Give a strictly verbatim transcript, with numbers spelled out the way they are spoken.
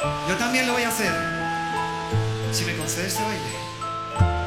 Yo también lo voy a hacer. Si me concedes este baile.